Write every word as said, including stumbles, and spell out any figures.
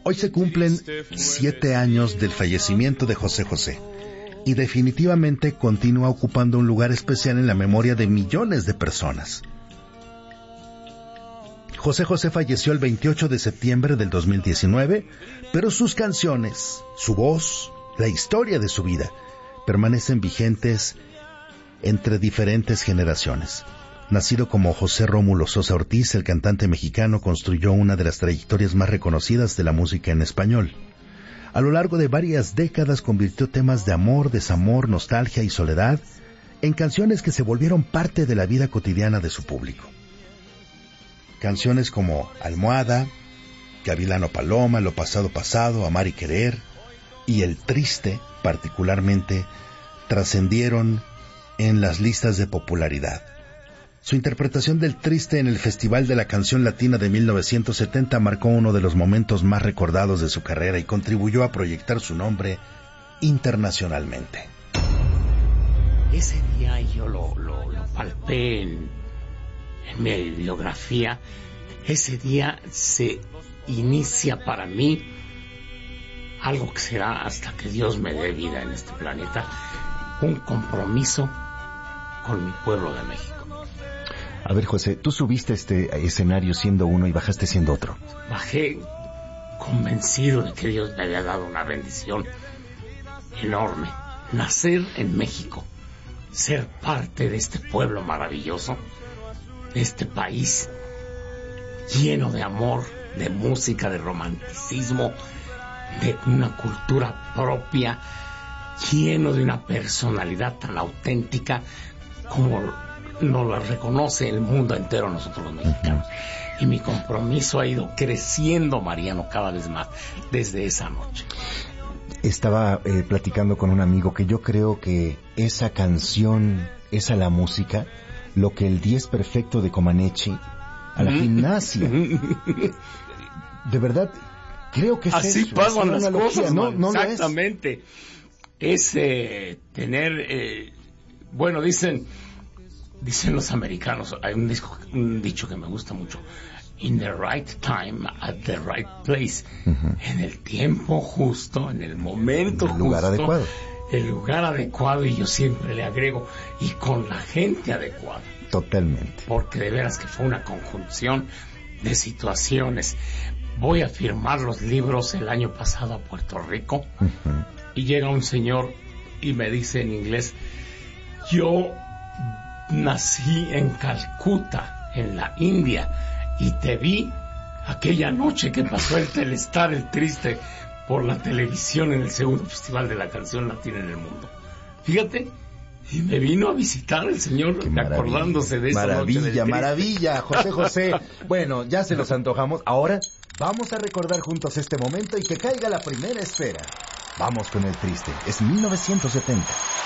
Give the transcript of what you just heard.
Hoy se cumplen siete años del fallecimiento de José José, y definitivamente continúa ocupando un lugar especial en la memoria de millones de personas. José José falleció el veintiocho de septiembre del dos mil diecinueve, pero sus canciones, su voz, la historia de su vida, permanecen vigentes entre diferentes generaciones. Nacido como José Rómulo Sosa Ortiz, el cantante mexicano construyó una de las trayectorias más reconocidas de la música en español. A lo largo de varias décadas convirtió temas de amor, desamor, nostalgia y soledad en canciones que se volvieron parte de la vida cotidiana de su público. Canciones como Almohada, Gavilano Paloma, Lo pasado pasado, Amar y querer y El triste, particularmente, trascendieron en las listas de popularidad. Su interpretación del Triste en el Festival de la Canción Latina de mil novecientos setenta marcó uno de los momentos más recordados de su carrera y contribuyó a proyectar su nombre internacionalmente. Ese día yo lo, lo, lo palpé en, en mi biografía. Ese día se inicia para mí algo que será hasta que Dios me dé vida en este planeta, un compromiso con mi pueblo de México. A ver, José, tú subiste a este escenario siendo uno y bajaste siendo otro. Bajé convencido de que Dios me había dado una bendición enorme. Nacer en México, ser parte de este pueblo maravilloso, de este país lleno de amor, de música, de romanticismo, de una cultura propia, lleno de una personalidad tan auténtica como nos la reconoce el mundo entero, nosotros los mexicanos. Uh-huh. Y mi compromiso ha ido creciendo, Mariano, cada vez más desde esa noche. Estaba eh, platicando con un amigo que yo creo que esa canción, esa la música, lo que el diez perfecto de Comaneci a la gimnasia. De verdad, creo que es así eso, pasan las analogía, cosas, ¿no? No exactamente. Es, es eh, tener, eh, bueno, dicen, dicen los americanos, hay un, disco, un dicho que me gusta mucho: in the right time, at the right place. Uh-huh. En el tiempo justo, en el momento justo. El lugar justo, adecuado. El lugar adecuado, y yo siempre le agrego, y con la gente adecuada. Totalmente. Porque de veras que fue una conjunción de situaciones. Voy a firmar los libros el año pasado a Puerto Rico, uh-huh. y llega un señor y me dice en inglés: yo nací en Calcuta, en la India, y te vi aquella noche que pasó el Telestar, el Triste, por la televisión en el segundo Festival de la Canción Latina en el mundo. Fíjate, y me vino a visitar el señor acordándose de esa maravilla, noche del maravilla, José José. Bueno, ya se los antojamos. Ahora vamos a recordar juntos este momento y que caiga la primera esfera. Vamos con El Triste. Es mil novecientos setenta.